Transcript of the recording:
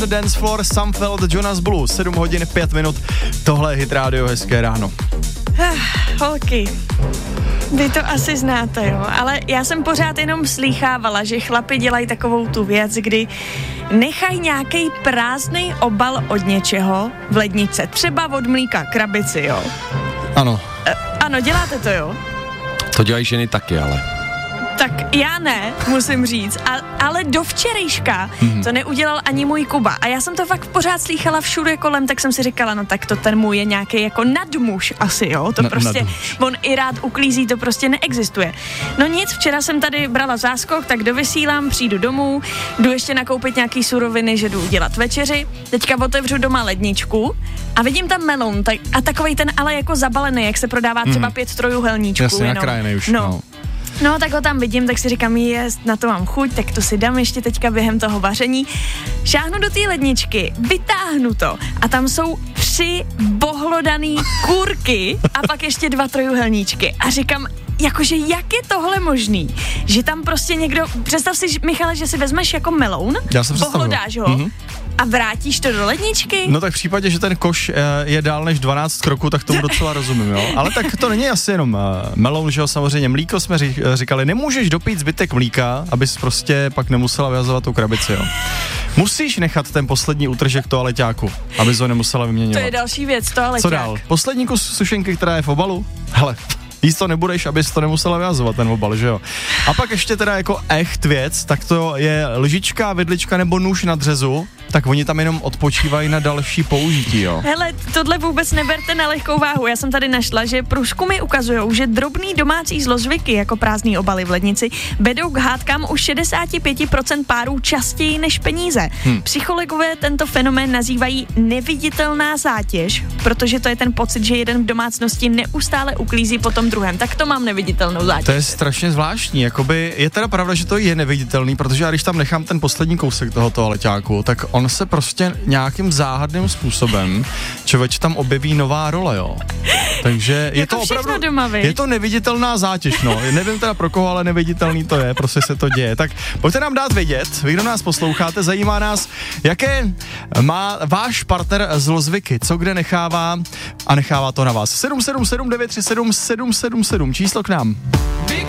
The Dance Floor, Sam Feld, Jonas Blue, 7 hodin 5 minut, tohle je Hit Radio, hezké ráno. Holky, vy to asi znáte, jo, ale já jsem pořád jenom slýchávala, že chlapi dělají takovou tu věc, kdy nechají nějaký prázdnej obal od něčeho v ledničce, třeba od mlíka, krabici, jo. Ano. Ano, děláte to, jo? To dělají ženy taky, ale. Tak já ne, musím říct, ale do včerejška to neudělal ani můj Kuba. A já jsem to fakt pořád slýchala všude kolem, tak jsem si říkala, no tak to ten můj je nějaký jako nadmuž asi, jo? To prostě, on i rád uklízí, to prostě neexistuje. No nic, včera jsem tady brala záskok, tak dovysílám, přijdu domů, jdu ještě nakoupit nějaký suroviny, že jdu udělat večeři. Teďka otevřu doma ledničku a vidím tam melon, a takovej ten ale jako zabalený, jak se prodává třeba 5 trojuhelníčků. Jasně, nakrájený už, No, tak ho tam vidím, tak si říkám, na to mám chuť, tak to si dám ještě teďka během toho vaření. Šáhnu do té ledničky, vytáhnu to a tam jsou 3 bohlodaný kůrky a pak ještě 2 trojuhelníčky. A říkám, jakože jak je tohle možný? Že tam prostě někdo, představ si, Michale, že si vezmeš jako meloun, bohlodáš ho a vrátíš to do ledničky? No tak v případě, že ten koš je dál než 12 kroků, tak tomu docela rozumím, jo. Ale tak to není asi jenom meloun, že jo, samozřejmě mlíko jsme říkali, nemůžeš dopít zbytek mlíka, abys prostě pak nemusela vyhazovat tu krabici, jo. Musíš nechat ten poslední útržek toaleťáku, abys ho nemusela vyměňovat. To je další věc, toaleťák. Co dál? Poslední kus sušenky, která je v obalu? Hele, jíst to nebudeš, abys to nemusela vyhazovat ten obal, že jo. A pak ještě teda jako echt věc, tak to je lžička, vidlička nebo nůž na dřezu, tak oni tam jenom odpočívají na další použití, jo. Hele, tohle vůbec neberte na lehkou váhu. Já jsem tady našla, že průzkumy ukazujou, že drobný domácí zlozvyky jako prázdný obaly v lednici vedou k hádkám u 65% párů častěji než peníze. Psychologové tento fenomén nazývají neviditelná zátěž, protože to je ten pocit, že jeden v domácnosti neustále uklízí po tom druhém. Tak to mám neviditelnou zátěž. To je strašně zvláštní, jakoby je teda pravda, že to je neviditelný, protože já když tam nechám ten poslední kousek toho toaleťáku, tak on se prostě nějakým záhadným způsobem člověk tam objeví nová role, jo. Takže je to opravdu, je to neviditelná zátěž, no. Nevím teda pro koho, ale neviditelný to je, prostě se to děje. Tak pojďte nám dát vědět, vy, kdo nás posloucháte, zajímá nás, jaké má váš partner zlozvyky, co kde nechává a nechává to na vás. 777 937 777, číslo k nám.